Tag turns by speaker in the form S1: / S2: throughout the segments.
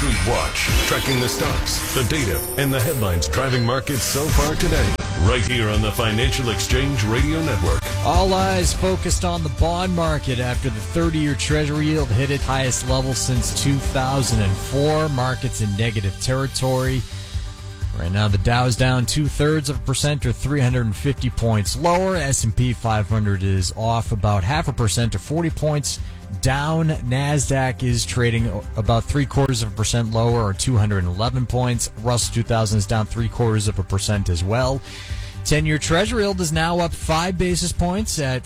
S1: Street Watch, tracking the stocks, the data, and the headlines driving markets so far today. Right here on the Financial Exchange Radio Network.
S2: All eyes focused on the bond market after the 30-year Treasury yield hit its highest level since 2004. Markets in negative territory. Right now, the Dow's down 0.2% or 350 points lower. S&P 500 is off about 0.5% or 40 points down. NASDAQ is trading about 0.75% lower or 211 points. Russell 2000 is down 0.75% as well. 10-year Treasury yield is now up 5 basis points at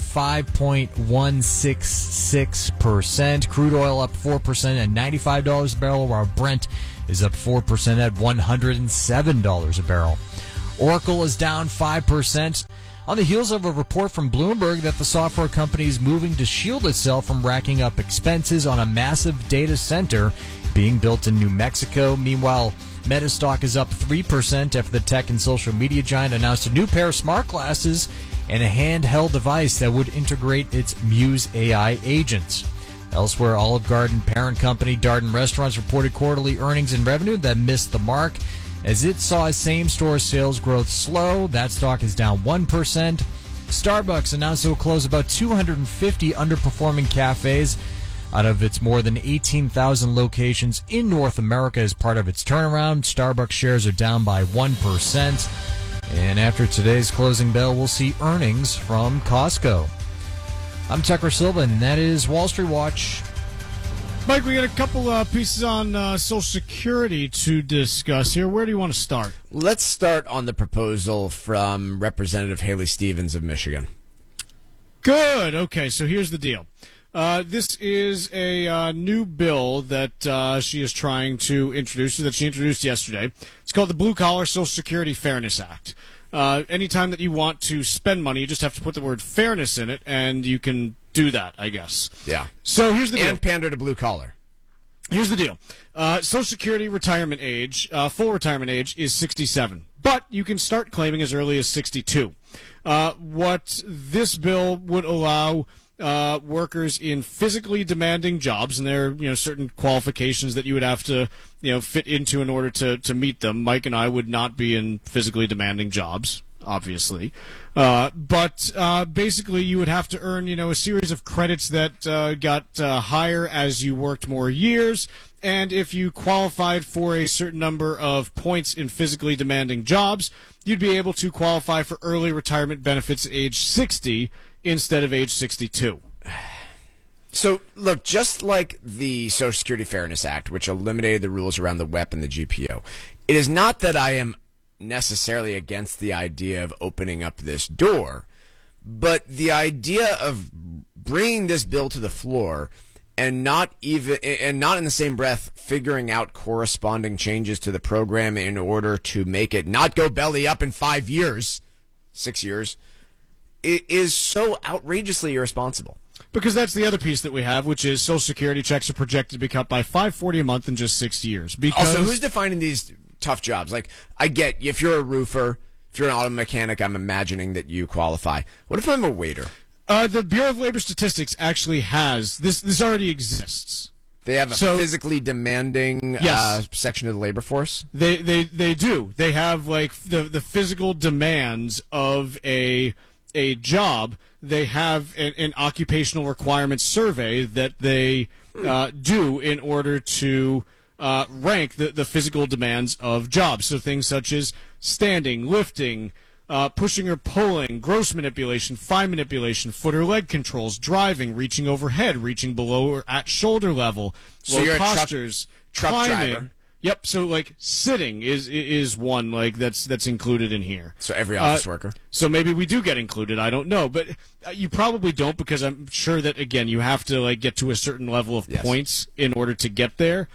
S2: 5.166%. Crude oil up 4% at $95 a barrel, while Brent is up 4% at $107 a barrel. Oracle is down 5% on the heels of a report from Bloomberg that the software company is moving to shield itself from racking up expenses on a massive data center being built in New Mexico. Meanwhile, Meta stock is up 3% after the tech and social media giant announced a new pair of smart glasses and a handheld device that would integrate its Muse AI agents. Elsewhere, Olive Garden parent company Darden Restaurants reported quarterly earnings and revenue that missed the mark as it saw same-store sales growth slow. That stock is down 1%. Starbucks announced it will close about 250 underperforming cafes out of its more than 18,000 locations in North America as part of its turnaround. Starbucks shares are down by 1%. And after today's closing bell, we'll see earnings from Costco. I'm Tucker Silva, and that is Wall Street Watch.
S3: Mike, we got a couple pieces on Social Security to discuss here. Where do you want to start?
S4: Let's start on the proposal from Representative Haley Stevens of Michigan.
S3: Good. Okay, so here's the deal. This is a new bill that she is trying to introduce, that she introduced yesterday. It's called the Blue Collar Social Security Fairness Act. Anytime that you want to spend money, you just have to put the word fairness in it, and you can do that, I guess.
S4: Yeah.
S3: So here's the deal.
S4: And pander to blue collar.
S3: Here's the deal. Social Security retirement age, full retirement age, is 67. But you can start claiming as early as 62. What this bill would allow workers in physically demanding jobs, and there are certain qualifications that you would have to fit into in order to meet them. Mike and I would not be in physically demanding jobs, obviously, but basically you would have to earn a series of credits that got higher as you worked more years. And if you qualified for a certain number of points in physically demanding jobs, you'd be able to qualify for early retirement benefits at age 60 instead of age 62.
S4: So, look, just like the Social Security Fairness Act, which eliminated the rules around the WEP and the GPO, it is not that I am necessarily against the idea of opening up this door, but the idea of bringing this bill to the floor and not in the same breath figuring out corresponding changes to the program in order to make it not go belly up in 5 years, 6 years, it is so outrageously irresponsible.
S3: Because that's the other piece that we have, which is Social Security checks are projected to be cut by $540 a month in just 6 years. Because
S4: also, who's defining these tough jobs? Like, I get if you're a roofer, if you're an auto mechanic, I'm imagining that you qualify. What if I'm a waiter?
S3: The Bureau of Labor Statistics actually has this. This already exists.
S4: They have a physically demanding section of the labor force?
S3: They do. They have like the physical demands of a job. They have an occupational requirements survey that they do in order to rank the physical demands of jobs. So things such as standing, lifting, pushing or pulling, gross manipulation, fine manipulation, foot or leg controls, driving, reaching overhead, reaching below or at shoulder level,
S4: so
S3: low postures,
S4: truck
S3: climbing.
S4: driver.
S3: Yep. So like sitting is one like that's included in here.
S4: So every office worker.
S3: So maybe we do get included. I don't know, but you probably don't, because I'm sure that again you have to like get to a certain level of points in order to get there.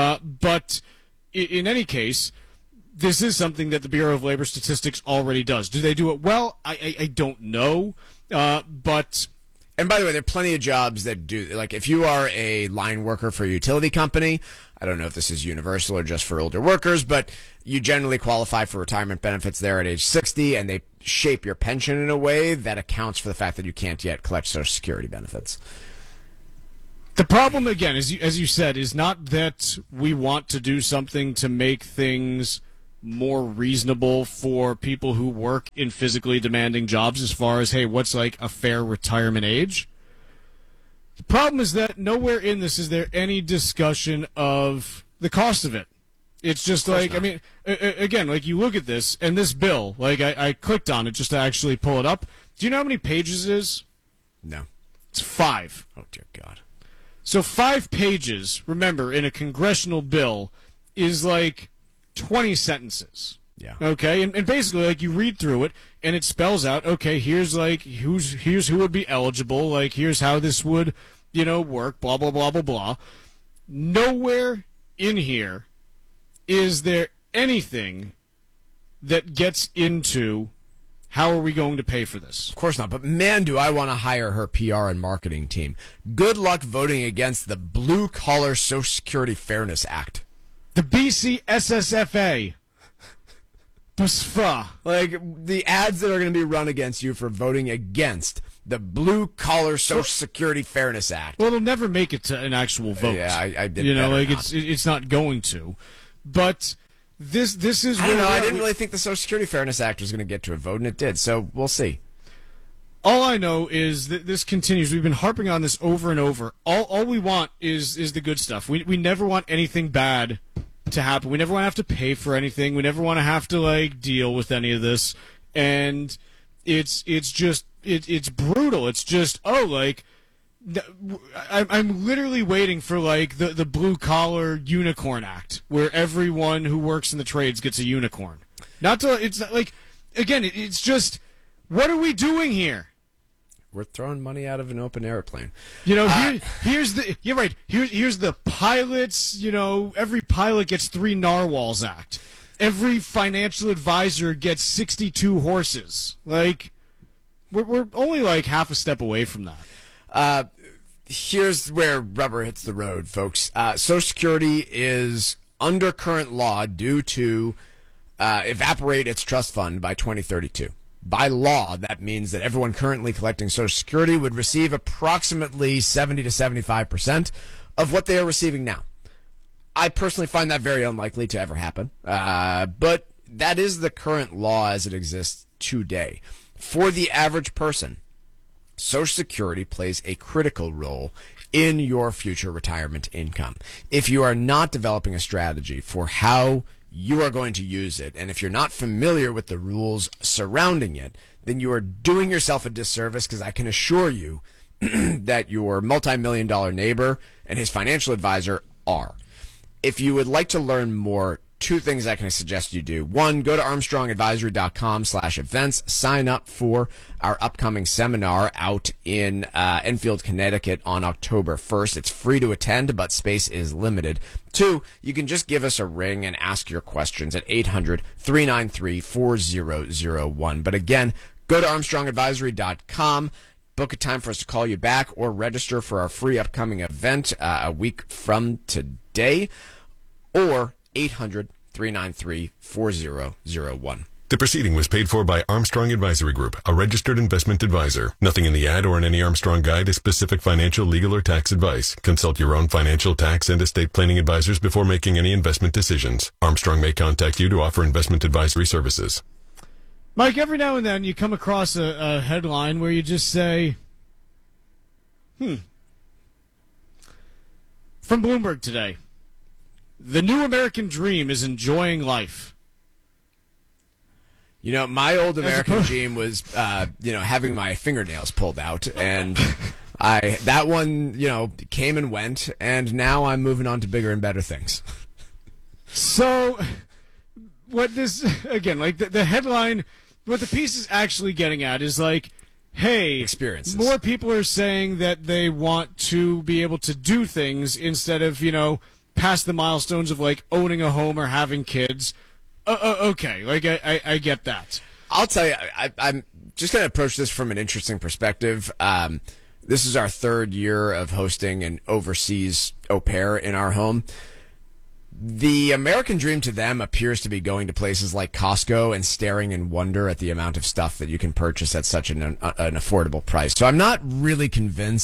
S3: But in any case, this is something that the Bureau of Labor Statistics already does. Do they do it well? I don't know, but.
S4: And by the way, there are plenty of jobs that do, like if you are a line worker for a utility company, I don't know if this is universal or just for older workers, but you generally qualify for retirement benefits there at age 60, and they shape your pension in a way that accounts for the fact that you can't yet collect Social Security benefits.
S3: The problem, again, as you said, is not that we want to do something to make things more reasonable for people who work in physically demanding jobs as far as, hey, what's like a fair retirement age? The problem is that nowhere in this is there any discussion of the cost of it. It's just like, I mean, again, like you look at this, and this bill, like I clicked on it just to actually pull it up. Do you know how many pages it is?
S4: No.
S3: It's 5.
S4: Oh, dear God.
S3: So 5 pages, remember, in a congressional bill is like 20 sentences.
S4: Yeah.
S3: Okay? And basically, like, you read through it, and it spells out, okay, here's who would be eligible, like, here's how this would, work, blah, blah, blah, blah, blah. Nowhere in here is there anything that gets into how are we going to pay for this?
S4: Of course not, but man, do I want to hire her PR and marketing team. Good luck voting against the Blue Collar Social Security Fairness Act.
S3: The BC SSFA.
S4: Like, the ads that are going to be run against you for voting against the Blue Collar Social Security Fairness Act.
S3: Well, it'll never make it to an actual vote.
S4: Yeah, I did. Not.
S3: It's not going to. But this is.
S4: I don't know. I didn't really think the Social Security Fairness Act was going to get to a vote, and it did. So we'll see.
S3: All I know is that this continues. We've been harping on this over and over. All we want is the good stuff. We never want anything bad to happen. We never want to have to pay for anything. We never want to have to deal with any of this. And it's brutal. It's just I'm literally waiting for the Blue Collar Unicorn Act, where everyone who works in the trades gets a unicorn. It's not like, again, it's just, what are we doing here?
S4: We're throwing money out of an open airplane.
S3: Here's the pilots. Every pilot gets 3 narwhals act. Every financial advisor gets 62 horses. We're only half a step away from that.
S4: Here's where rubber hits the road, folks. Social Security is under current law due to evaporate its trust fund by 2032. By law, that means that everyone currently collecting Social Security would receive approximately 70 to 75% of what they are receiving now. I personally find that very unlikely to ever happen, but that is the current law as it exists today. For the average person, Social Security plays a critical role in your future retirement income. If you are not developing a strategy for how you are going to use it, and if you're not familiar with the rules surrounding it, then you are doing yourself a disservice, because I can assure you that your multi-million-dollar neighbor and his financial advisor are. If you would like to learn more, 2 things I can suggest you do. 1, go to armstrongadvisory.com/events. Sign up for our upcoming seminar out in Enfield, Connecticut on October 1st. It's free to attend, but space is limited. 2, you can just give us a ring and ask your questions at 800-393-4001. But again, go to armstrongadvisory.com. Book a time for us to call you back, or register for our free upcoming event a week from today, or 800-393-4001.
S1: The proceeding was paid for by Armstrong Advisory Group, a registered investment advisor. Nothing in the ad or in any Armstrong guide is specific financial, legal, or tax advice. Consult your own financial, tax, and estate planning advisors before making any investment decisions. Armstrong may contact you to offer investment advisory services.
S3: Mike, every now and then you come across a headline where you just say, From Bloomberg today, the new American dream is enjoying life.
S4: My old American dream was, having my fingernails pulled out, and that one, came and went, and now I'm moving on to bigger and better things.
S3: So, what this, again, the headline, what the piece is actually getting at is hey,
S4: experiences.
S3: More people are saying that they want to be able to do things instead of, past the milestones of owning a home or having kids. Okay, I get that.
S4: I'll tell you, I'm just going to approach this from an interesting perspective. This is our 3rd year of hosting an overseas au pair in our home. The American dream to them appears to be going to places like Costco and staring in wonder at the amount of stuff that you can purchase at such an affordable price. So I'm not really convinced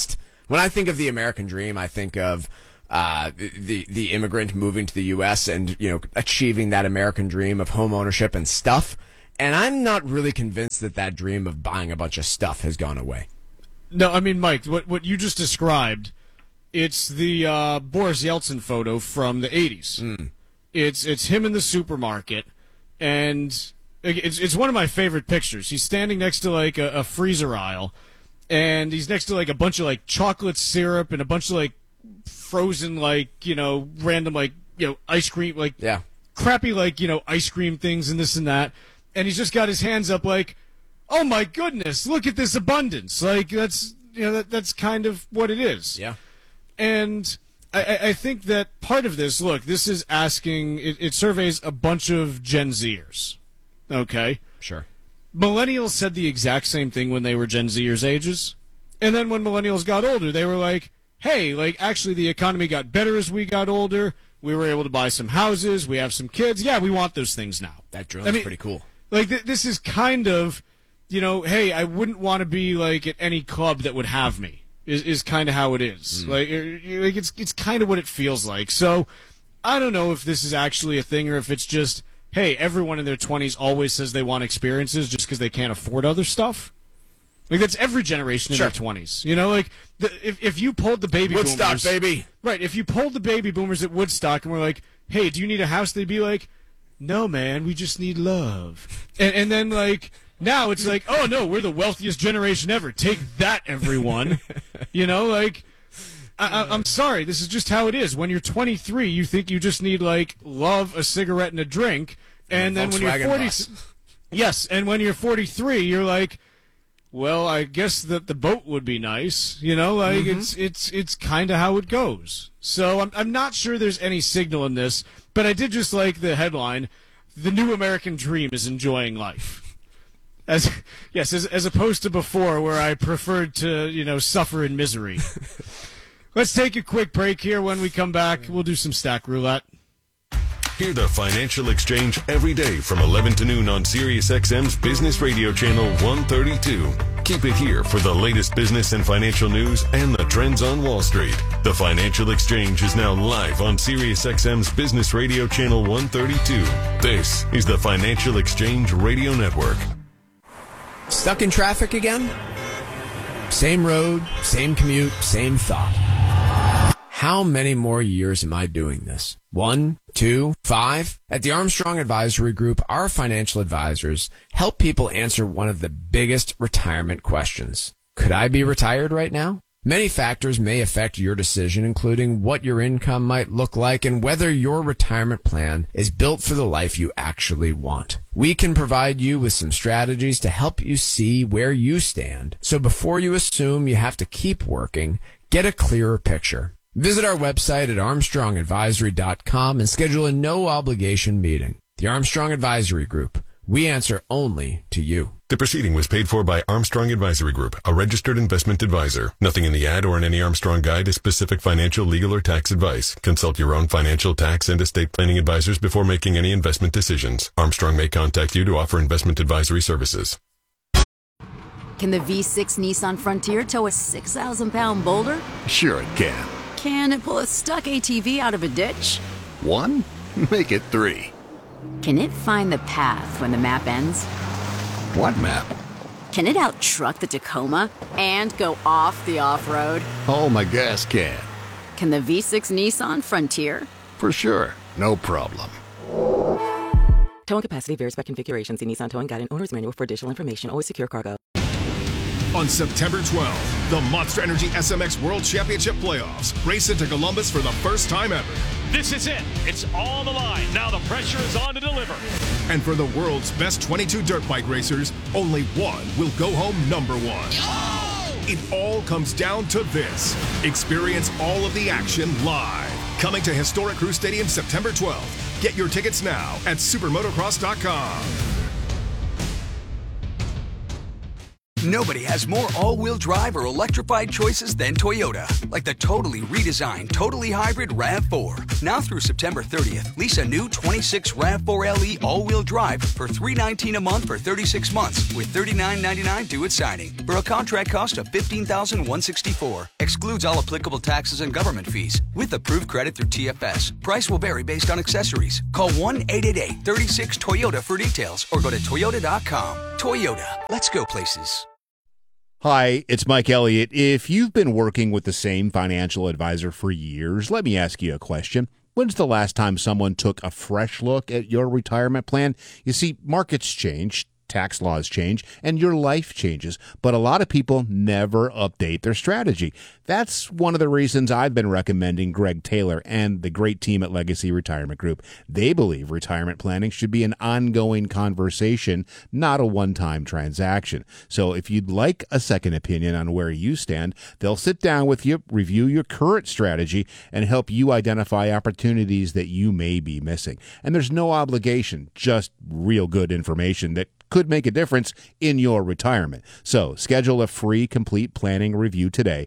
S4: When I think of the American dream, I think of the immigrant moving to the U.S. and, achieving that American dream of home ownership and stuff. And I'm not really convinced that dream of buying a bunch of stuff has gone away.
S3: No, I mean, Mike, what you just described, it's the Boris Yeltsin photo from the 80s. It's him in the supermarket, and it's one of my favorite pictures. He's standing next to like a freezer aisle, and he's next to like a bunch of like chocolate syrup and a bunch of like frozen random ice cream, crappy ice cream things and this and that. And he's just got his hands up like, oh my goodness, look at this abundance. Like that's kind of what it is.
S4: Yeah.
S3: And I think that part of this, look, this is asking, it surveys a bunch of Gen Zers. Okay?
S4: Sure.
S3: Millennials said the exact same thing when they were Gen Zers' ages. And then when millennials got older, they were like, hey, actually the economy got better as we got older. We were able to buy some houses. We have some kids. Yeah, we want those things now.
S4: That drone's pretty cool.
S3: This is kind of, hey, I wouldn't want to be at any club that would have me. Is kind of how it is. It's kind of what it feels like. So I don't know if this is actually a thing or if it's just, hey, everyone in their 20s always says they want experiences just because they can't afford other stuff. That's every generation in their 20s. If you pulled the baby boomers.
S4: Woodstock, baby.
S3: Right. If you pulled the baby boomers at Woodstock and were like, hey, do you need a house? They'd be like, no, man, we just need love. And then, now it's like, oh, no, we're the wealthiest generation ever. Take that, everyone. I'm sorry. This is just how it is. When you're 23, you think you just need, love, a cigarette, and a drink. And then when you're 40... Yes, and when you're 43, you're like, well, I guess that the boat would be nice. It's kind of how it goes. So I'm not sure there's any signal in this, but I did just like the headline, "The New American Dream is Enjoying Life." As opposed to before where I preferred to, suffer in misery. Let's take a quick break here. When we come back, we'll do some stack roulette.
S1: Hear the Financial Exchange every day from 11 to noon on SiriusXM's Business Radio Channel 132. Keep it here for the latest business and financial news and the trends on Wall Street. The Financial Exchange is now live on SiriusXM's Business Radio Channel 132. This is the Financial Exchange Radio Network.
S4: Stuck in traffic again? Same road, same commute, same thought. How many more years am I doing this? 1, 2, 5? At the Armstrong Advisory Group, our financial advisors help people answer one of the biggest retirement questions. Could I be retired right now? Many factors may affect your decision, including what your income might look like and whether your retirement plan is built for the life you actually want. We can provide you with some strategies to help you see where you stand. So before you assume you have to keep working, get a clearer picture. Visit our website at armstrongadvisory.com and schedule a no-obligation meeting. The Armstrong Advisory Group. We answer only to you.
S1: The proceeding was paid for by Armstrong Advisory Group, a registered investment advisor. Nothing in the ad or in any Armstrong guide is specific financial, legal, or tax advice. Consult your own financial, tax, and estate planning advisors before making any investment decisions. Armstrong may contact you to offer investment advisory services.
S5: Can the V6 Nissan Frontier tow a 6,000-pound boulder?
S6: Sure it can.
S5: Can it pull a stuck ATV out of a ditch?
S6: 1? Make it 3.
S5: Can it find the path when the map ends?
S6: What map?
S5: Can it out-truck the Tacoma and go off the off-road?
S6: Oh, my gas can.
S5: Can the V6 Nissan Frontier?
S6: For sure. No problem.
S7: Towing capacity varies by configuration. See Nissan Towing Guide and Owner's Manual for additional information. Always secure cargo.
S8: On September 12th, the Monster Energy SMX World Championship Playoffs race into Columbus for the first time ever.
S9: This is it. It's on the line. Now the pressure is on to deliver.
S8: And for the world's best 22 dirt bike racers, only one will go home number 1.
S9: Oh!
S8: It all comes down to this. Experience all of the action live. Coming to Historic Crew Stadium September 12th. Get your tickets now at supermotocross.com.
S10: Nobody has more all-wheel drive or electrified choices than Toyota. Like the totally redesigned, totally hybrid RAV4. Now through September 30th, lease a new 26 RAV4 LE all-wheel drive for $319 a month for 36 months with $39.99 due at signing for a contract cost of $15,164. Excludes all applicable taxes and government fees with approved credit through TFS. Price will vary based on accessories. Call 1-888-36-TOYOTA for details or go to toyota.com. Toyota, let's go places.
S11: Hi, it's Mike Elliott. If you've been working with the same financial advisor for years, let me ask you a question. When's the last time someone took a fresh look at your retirement plan? You see, markets change, tax laws change, and your life changes, but a lot of people never update their strategy. That's one of the reasons I've been recommending Greg Taylor and the great team at Legacy Retirement Group. They believe retirement planning should be an ongoing conversation, not a one-time transaction. So if you'd like a second opinion on where you stand, they'll sit down with you, review your current strategy, and help you identify opportunities that you may be missing. And there's no obligation, just real good information that could make a difference in your retirement. So schedule a free complete planning review today.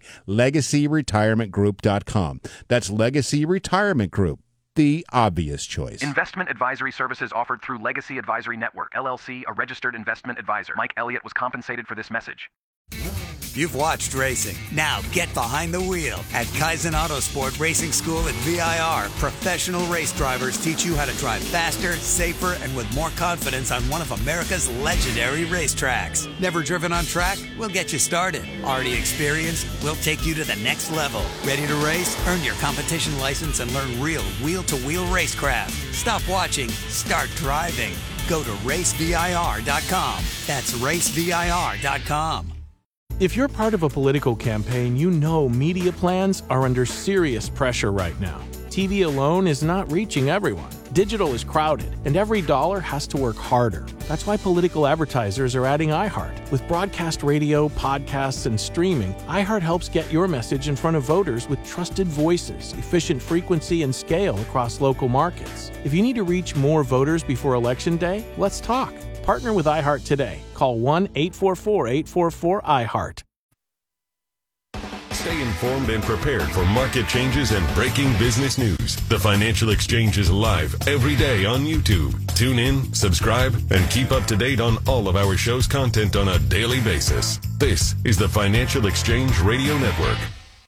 S11: LegacyRetirementGroup.com. That's Legacy Retirement Group, the obvious choice.
S12: Investment advisory services offered through Legacy Advisory Network, LLC, a registered investment advisor. Mike Elliott was compensated for this message.
S13: You've watched racing. Now get behind the wheel. At Kaizen Autosport Racing School at VIR, professional race drivers teach you how to drive faster, safer, and with more confidence on one of America's legendary racetracks. Never driven on track? We'll get you started. Already experienced? We'll take you to the next level. Ready to race? Earn your competition license and learn real wheel-to-wheel racecraft. Stop watching. Start driving. Go to racevir.com. That's racevir.com.
S14: If you're part of a political campaign, you know media plans are under serious pressure right now. TV alone is not reaching everyone. Digital is crowded, and every dollar has to work harder. That's why political advertisers are adding iHeart. With broadcast radio, podcasts, and streaming, iHeart helps get your message in front of voters with trusted voices, efficient frequency, and scale across local markets. If you need to reach more voters before Election Day, let's talk. Partner with iHeart today. Call 1-844-844-iHeart.
S1: Stay informed and prepared for market changes and breaking business news. The Financial Exchange is live every day on YouTube. Tune in, subscribe, and keep up to date on all of our show's content on a daily basis. This is the Financial Exchange Radio Network.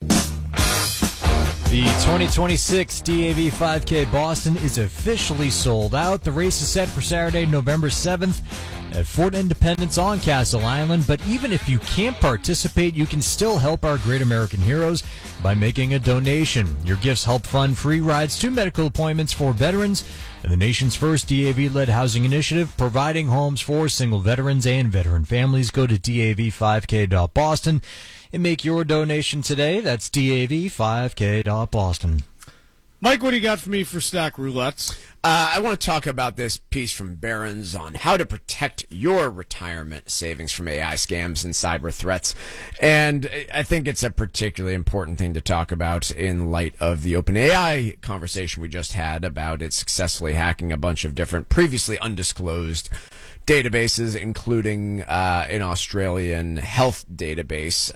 S2: The 2026 DAV 5K Boston is officially sold out. The race is set for Saturday, November 7th at Fort Independence on Castle Island. But even if you can't participate, you can still help our great American heroes by making a donation. Your gifts help fund free rides to medical appointments for veterans and the nation's first DAV-led housing initiative, providing homes for single veterans and veteran families. Go to dav5k.boston and make your donation today. That's dav5k.boston.
S3: Mike, what do you got for me for Stack Roulettes?
S4: I want to talk about this piece from Barron's on how to protect your retirement savings from AI scams and cyber threats. And I think it's a particularly important thing to talk about in light of the OpenAI conversation we just had about it successfully hacking a bunch of different previously undisclosed databases, including an Australian health database.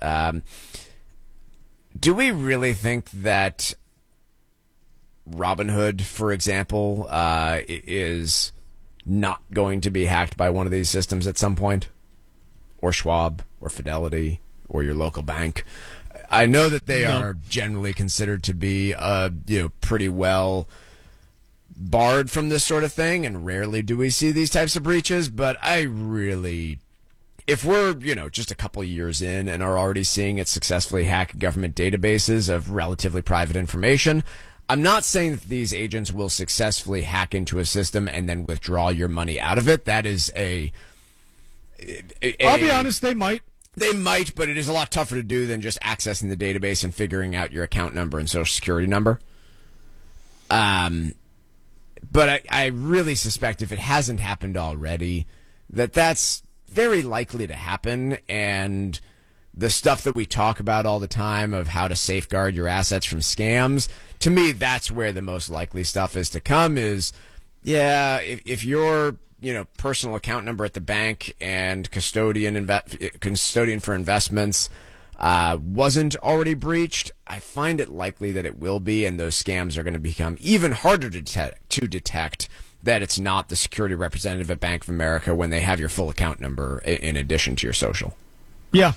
S4: Do we really think that Robinhood, for example, is not going to be hacked by one of these systems at some point? Or Schwab, or Fidelity, or your local bank? I know that they are generally considered to be pretty well barred from this sort of thing, and rarely do we see these types of breaches, but I really... If we're, just a couple of years in and are already seeing it successfully hack government databases of relatively private information, I'm not saying that these agents will successfully hack into a system and then withdraw your money out of it. That is
S3: I'll be honest, they might.
S4: They might, but it is a lot tougher to do than just accessing the database and figuring out your account number and social security number. But I really suspect if it hasn't happened already, that's very likely to happen, and the stuff that we talk about all the time of how to safeguard your assets from scams, to me, that's where the most likely stuff is to come is, if you're, personal account number at the bank and custodian for investments wasn't already breached, I find it likely that it will be, and those scams are going to become even harder to detect that it's not the security representative at Bank of America when they have your full account number in addition to your social.
S3: Yeah.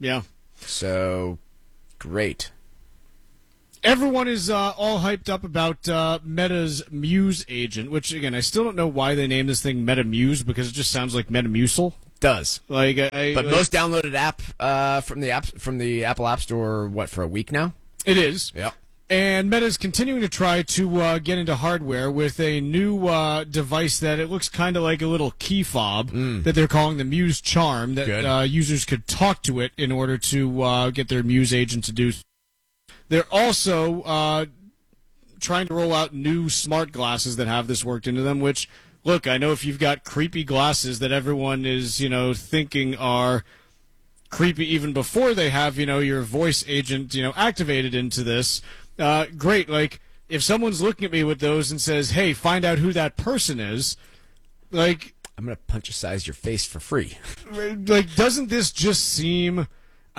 S4: So, great.
S3: Everyone is all hyped up about Meta's Muse agent, which, again, I still don't know why they named this thing Meta Muse, because it just sounds like Metamucil.
S4: Does.
S3: But
S4: most downloaded app from the Apple App Store, for a week now?
S3: It is.
S4: Yep.
S3: And Meta is continuing to try to get into hardware with a new device that it looks kind of like a little key fob that they're calling the Muse Charm, that users could talk to it in order to get their Muse agent to do. They're also trying to roll out new smart glasses that have this worked into them, which, look, I know if you've got creepy glasses that everyone is, thinking are creepy even before they have, your voice agent, activated into this. Great. Like, if someone's looking at me with those and says, hey, find out who that person is, like,
S4: I'm going to punch-size your face for free.
S3: Like, doesn't this just seem...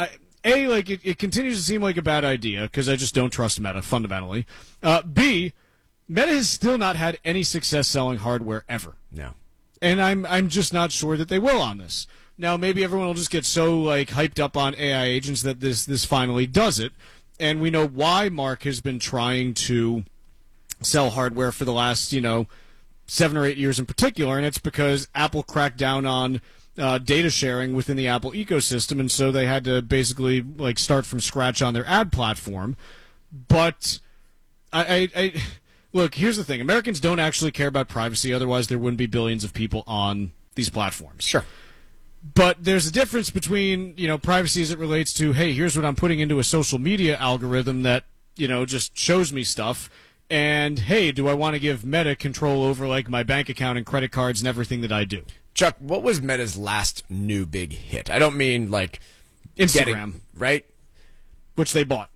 S3: it continues to seem like a bad idea, because I just don't trust Meta, fundamentally. B, Meta has still not had any success selling hardware ever.
S4: No.
S3: And I'm just not sure that they will on this. Now, maybe everyone will just get so, hyped up on AI agents that this finally does it. And we know why Mark has been trying to sell hardware for the last, 7 or 8 years in particular, and it's because Apple cracked down on data sharing within the Apple ecosystem, and so they had to basically start from scratch on their ad platform. But I look, here's the thing: Americans don't actually care about privacy, otherwise there wouldn't be billions of people on these platforms.
S4: Sure.
S3: But there's a difference between, privacy as it relates to, hey, here's what I'm putting into a social media algorithm that, just shows me stuff, and, hey, do I want to give Meta control over, my bank account and credit cards and everything that I do?
S4: Chuck, what was Meta's last new big hit? I don't mean,
S3: Instagram.
S4: Right?
S3: Which they bought.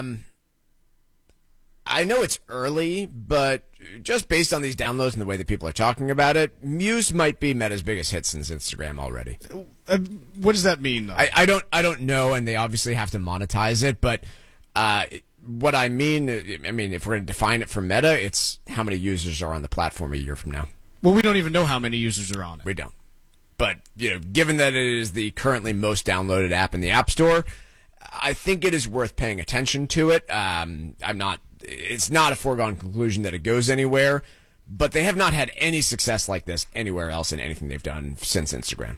S4: I know it's early, but just based on these downloads and the way that people are talking about it, Muse might be Meta's biggest hit since Instagram already.
S3: What does that mean, though?
S4: I don't know, and they obviously have to monetize it, but what I mean, if we're going to define it for Meta, it's how many users are on the platform a year from now.
S3: Well, we don't even know how many users are on it.
S4: We don't. But, given that it is the currently most downloaded app in the App Store, I think it is worth paying attention to it. It's not a foregone conclusion that it goes anywhere, but they have not had any success like this anywhere else in anything they've done since Instagram.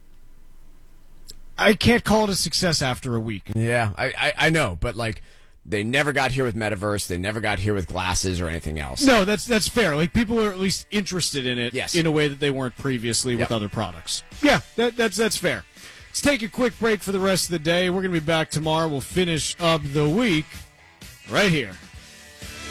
S3: I can't call it a success after a week.
S4: Yeah, I know, but they never got here with Metaverse, they never got here with glasses or anything else.
S3: No, that's fair. People are at least interested in it in a way that they weren't previously with other products. Yeah, that's fair. Let's take a quick break for the rest of the day. We're going to be back tomorrow. We'll finish up the week right here